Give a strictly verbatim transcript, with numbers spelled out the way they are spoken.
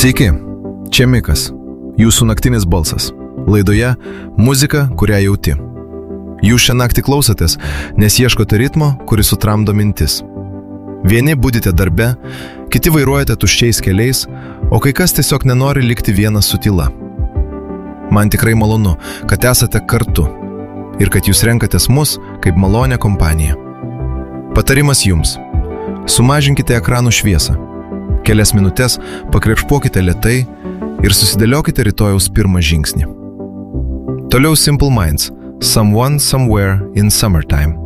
Sveiki, čia Mikas, jūsų naktinis balsas. Laidoje muzika, kurią jauti. Jūs šią naktį klausotės, nes ieškote ritmo, kuris sutramdo mintis. Vieni budite darbe, kiti vairuojate tuščiais keliais, o kai kas tiesiog nenori likti vienas su tyla. Man tikrai malonu, kad esate kartu ir kad jūs renkatės mus kaip malonę kompaniją. Patarimas jums. Sumažinkite ekranų šviesą. Kelias minutės pakrepšpuokite lėtai ir susidėliokite rytojaus pirmą žingsnį. Toliau Simple Minds, Someone Somewhere in Summertime.